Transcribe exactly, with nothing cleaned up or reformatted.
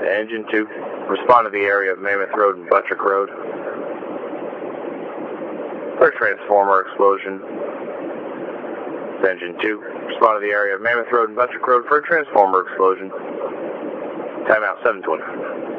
Engine two, respond to the area of Mammoth Road and Buttrick Road. For a transformer explosion. Engine two, respond to the area of Mammoth Road and Buttrick Road for a transformer explosion. Timeout seven twenty.